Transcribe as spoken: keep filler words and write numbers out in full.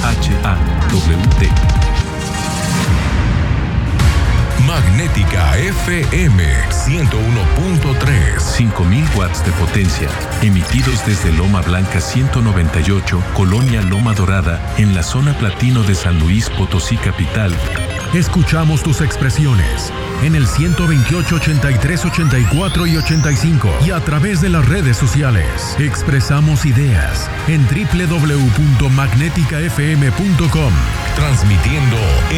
H A W T. Magnética F M ciento uno punto tres. cinco mil watts de potencia, emitidos desde Loma Blanca ciento noventa y ocho, Colonia Loma Dorada, en la zona platino de San Luis Potosí capital. Escuchamos tus expresiones en el ciento veintiocho, ochenta y tres, ochenta y cuatro y ochenta y cinco y a través de las redes sociales. Expresamos ideas en doble u doble u doble u punto magnética f m punto com. Transmitiendo